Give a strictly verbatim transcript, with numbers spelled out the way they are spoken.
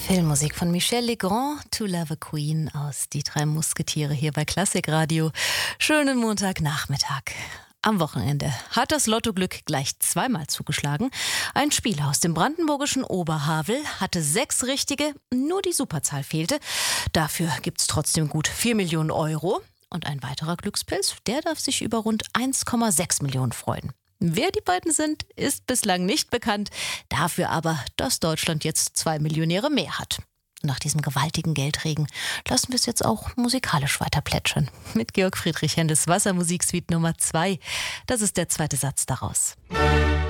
Filmmusik von Michel Legrand, To Love a Queen aus Die drei Musketiere hier bei Klassikradio. Schönen Montagnachmittag. Am Wochenende hat das Lottoglück gleich zweimal zugeschlagen. Ein Spieler aus dem brandenburgischen Oberhavel hatte sechs richtige, nur die Superzahl fehlte. Dafür gibt's trotzdem gut vier Millionen Euro. Und ein weiterer Glückspilz, der darf sich über rund eins Komma sechs Millionen freuen. Wer die beiden sind, ist bislang nicht bekannt. Dafür aber, dass Deutschland jetzt zwei Millionäre mehr hat. Nach diesem gewaltigen Geldregen lassen wir es jetzt auch musikalisch weiter plätschern. Mit Georg Friedrich Händels Wassermusiksuite Nummer zwei. Das ist der zweite Satz daraus.